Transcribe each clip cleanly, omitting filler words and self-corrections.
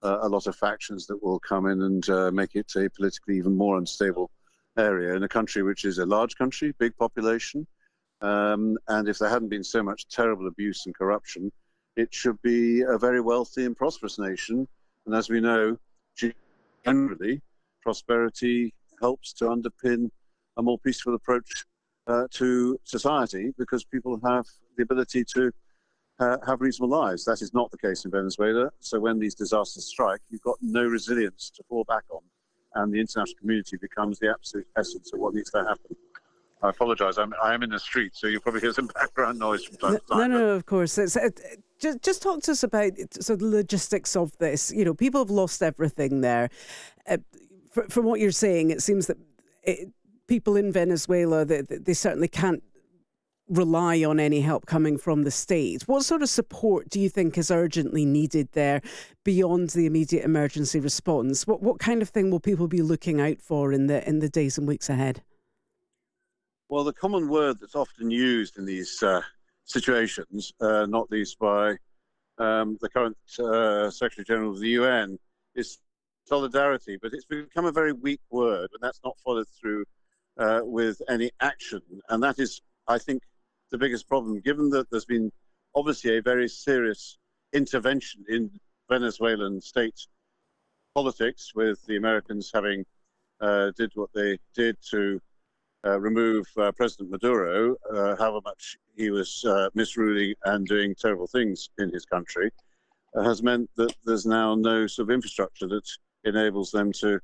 a lot of factions that will come in and make it a politically even more unstable area in a country which is a large country, big population. And if there hadn't been so much terrible abuse and corruption, it should be a very wealthy and prosperous nation. And as we know, generally, prosperity helps to underpin a more peaceful approach to society because people have the ability to have reasonable lives. That is not the case in Venezuela. So when these disasters strike, you've got no resilience to fall back on. And the international community becomes the absolute essence of what needs to happen. I apologise. I am in the street, so you'll probably hear some background noise from time to time. No, of course. Just talk to us about the logistics of this. You know, people have lost everything there. From what you're saying, it seems that people in Venezuela, they certainly can't rely on any help coming from the state. What sort of support do you think is urgently needed there beyond the immediate emergency response? What kind of thing will people be looking out for in the days and weeks ahead? Well, the common word that's often used in these situations, not least by the current Secretary General of the UN, is solidarity. But it's become a very weak word, and that's not followed through with any action. And that is, I think, the biggest problem, given that there's been obviously a very serious intervention in Venezuelan state politics, with the Americans having did what they did to remove President Maduro, however much he was misruling and doing terrible things in his country, has meant that there's now no sort of infrastructure that enables them to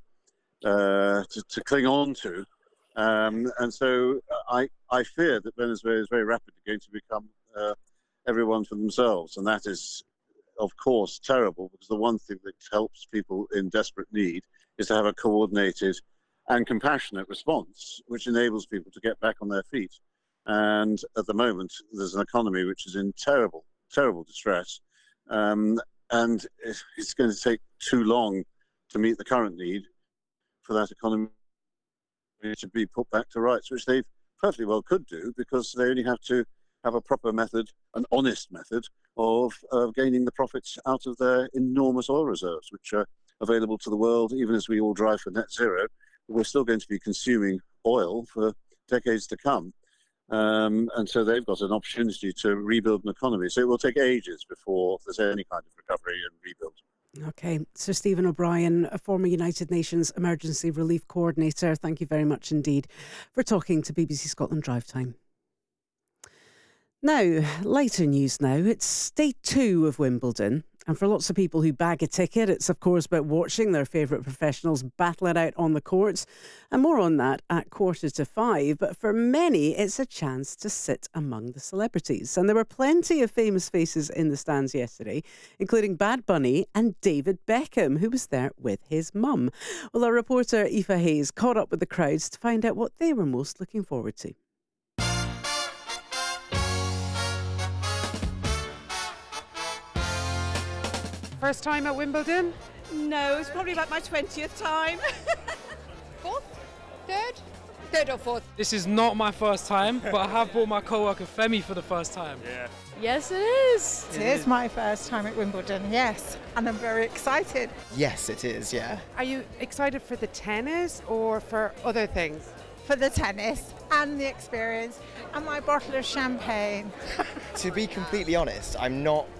cling on to. And so I fear that Venezuela is very rapidly going to become everyone for themselves. And that is, of course, terrible, because the one thing that helps people in desperate need is to have a coordinated and compassionate response, which enables people to get back on their feet. And at the moment, there's an economy which is in terrible, terrible distress. And it's going to take too long to meet the current need for that economy to be put back to rights, which they perfectly well could do, because they only have to have a proper method, an honest method of gaining the profits out of their enormous oil reserves, which are available to the world. Even as we all drive for net zero, we're still going to be consuming oil for decades to come. And so they've got an opportunity to rebuild an economy. So it will take ages before there's any kind of recovery and rebuild. Okay, Sir Stephen O'Brien, a former United Nations Emergency Relief Coordinator, thank you very much indeed for talking to BBC Scotland Drive Time. Now, lighter news now. It's day 2 of Wimbledon. And for lots of people who bag a ticket, it's of course about watching their favourite professionals battle it out on the courts. And more on that at 4:45. But for many, it's a chance to sit among the celebrities. And there were plenty of famous faces in the stands yesterday, including Bad Bunny and David Beckham, who was there with his mum. Well, our reporter Aoife Hayes caught up with the crowds to find out what they were most looking forward to. First time at Wimbledon? No, it's probably like my 20th time. Fourth? Third or fourth. This is not my first time, but I have brought my co-worker Femi for the first time. Yeah. Yes, it is. It is my first time at Wimbledon, yes. And I'm very excited. Yes, it is, yeah. Are you excited for the tennis or for other things? For the tennis and the experience and my bottle of champagne. To be completely honest, I'm not